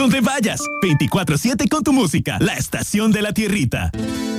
donde vayas. 24/7 con tu música. La estación de la tierrita.